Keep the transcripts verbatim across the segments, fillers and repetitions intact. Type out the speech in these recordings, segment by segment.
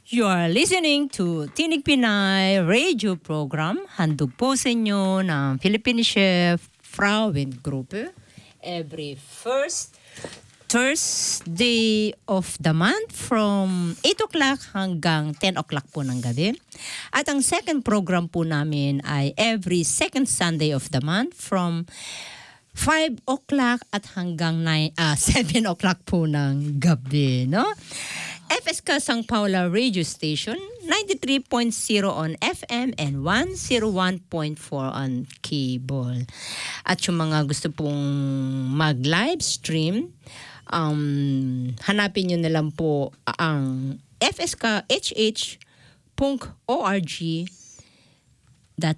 You are listening to Tinig Pinay radio program. Handog po sa inyo ng Philippine Chef Frauengruppe every first Thursday of the month from eight o'clock hanggang ten o'clock po ng gabi. At ang second program po namin ay every second Sunday of the month from five o'clock at hanggang nine, ah, seven o'clock po ng gabi, no? F S K San Paula Radio Station, ninety-three point zero on F M and one oh one point four on cable. At yung mga gusto pong mag-live stream, um, hanapin nyo na lang po ang f s k h h dot org dot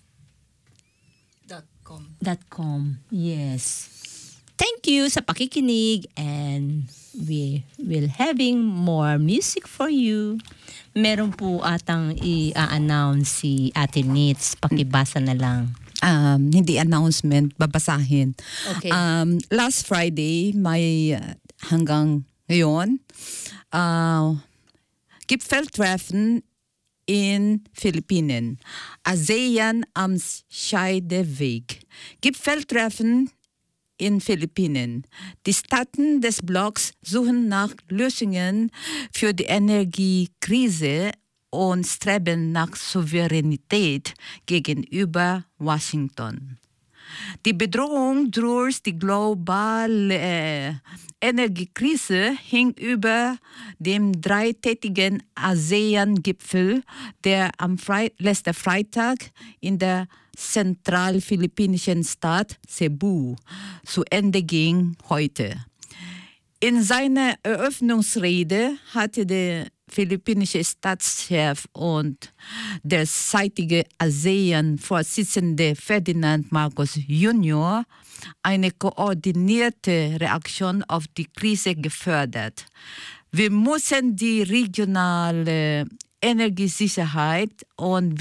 com. Dot com. Yes. Thank you sa pakikinig and we will having more music for you. Meron po atang i-announce si Ate Nitz. Pakibasa na lang. Um, hindi announcement, babasahin. Okay. Um, last Friday, may uh, hanggang ngayon, uh, Gipfeltreffen in Philippinen. ASEAN am Scheideweg. Gipfeltreffen in Philippinen. Die Staaten des Blocks suchen nach Lösungen für die Energiekrise und streben nach Souveränität gegenüber Washington. Die Bedrohung durch die globale äh, Energiekrise hing über dem dreitägigen ASEAN-Gipfel, der am Fre- letzten Freitag in der zentralphilippinischen Stadt Cebu zu Ende ging heute. In seiner Eröffnungsrede hatte der philippinische Staatschef und der seitige ASEAN-Vorsitzende Ferdinand Marcos Junior eine koordinierte Reaktion auf die Krise gefördert. Wir müssen die regionale Energiesicherheit und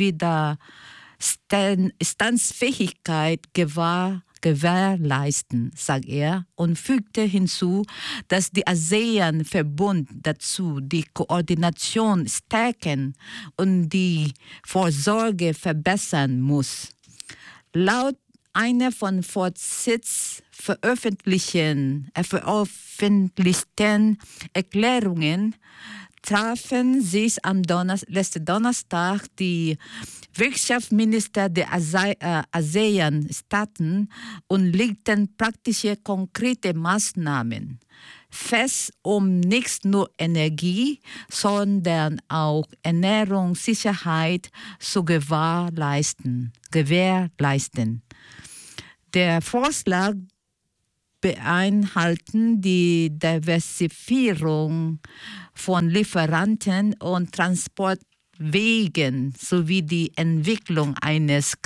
Widerstandsfähigkeit gewahr gewährleisten, sagt er, und fügte hinzu, dass die ASEAN-Verbund dazu die Koordination stärken und die Vorsorge verbessern muss. Laut einer von Vorsitz veröffentlichten, äh, veröffentlichten Erklärungen trafen sich am Donner- letzten Donnerstag die Wirtschaftsminister der Ase- äh, ASEAN-Staaten und legten praktische, konkrete Maßnahmen fest, um nicht nur Energie, sondern auch Ernährungssicherheit zu gewährleisten. gewährleisten. Der Vorschlag beinhalten die Diversifizierung von Lieferanten und Transportwegen sowie die Entwicklung eines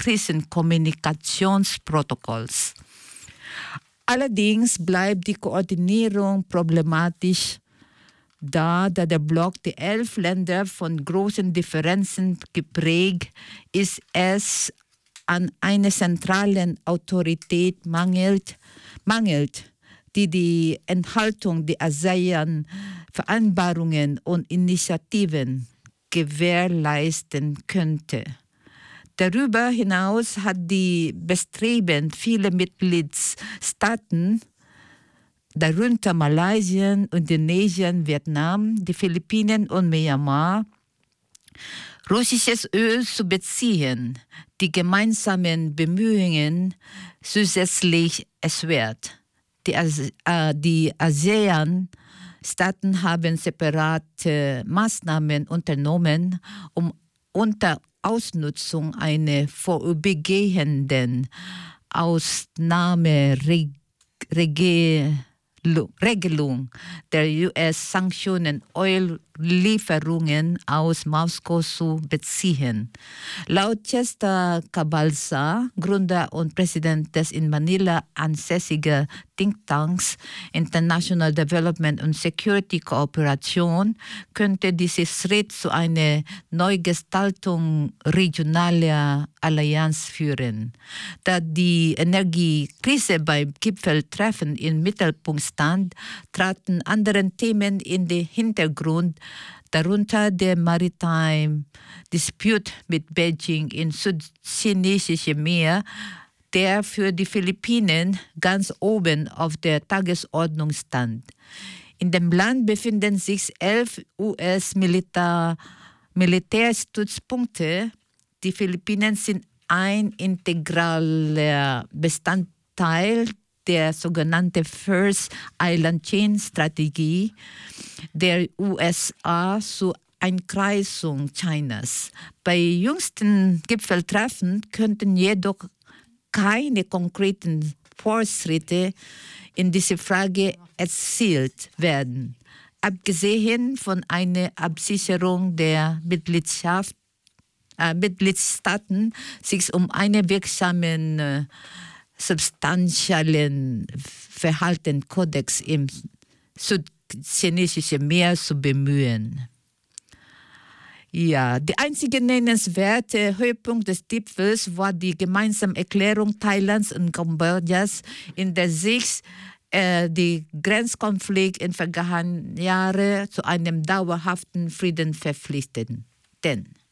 Krisenkommunikationsprotokolls. Allerdings bleibt die Koordinierung problematisch, da, da der Block die elf Länder von großen Differenzen geprägt ist, es an einer zentralen Autorität mangelt, mangelt, die die Enthaltung der ASEAN-Vereinbarungen und Initiativen gewährleisten könnte. Darüber hinaus hat die Bestreben vieler Mitgliedstaaten, darunter Malaysia, Indonesien, Vietnam, die Philippinen und Myanmar, russisches Öl zu beziehen, die gemeinsamen Bemühungen zusätzlich erschwert. Die, As- äh, die ASEAN-Staaten haben separate Maßnahmen unternommen, um unter Ausnutzung einer vorübergehenden Ausnahmeregelung Regelung der U S-Sanktionen Öllieferungen aus Moskau zu beziehen. Laut Chester Cabalza, Gründer und Präsident des in Manila ansässigen Thinktanks International Development und Security Cooperation, könnte dieser Schritt zu einer Neugestaltung regionaler Allianz führen. Da die Energiekrise beim Gipfeltreffen im Mittelpunkt stand, traten andere Themen in den Hintergrund, darunter der Maritime Dispute mit Beijing im Südchinesischen Meer, der für die Philippinen ganz oben auf der Tagesordnung stand. In dem Land befinden sich elf U S-Militär Militärstützpunkte. Die Philippinen sind ein integraler Bestandteil der sogenannten First Island Chain Strategie der U S A zur Einkreisung Chinas. Bei jüngsten Gipfeltreffen könnten jedoch keine konkreten Fortschritte in dieser Frage erzielt werden, abgesehen von einer Absicherung der Mitgliedschaft, äh, Mitgliedstaaten, sich um einen wirksamen, äh, substanziellen Verhaltenskodex im Südchinesischen Meer zu bemühen. Ja, der einzige nennenswerte Höhepunkt des Gipfels war die gemeinsame Erklärung Thailands und Kambodschas, in der sich äh, die Grenzkonflikt in vergangenen Jahren zu einem dauerhaften Frieden verpflichteten.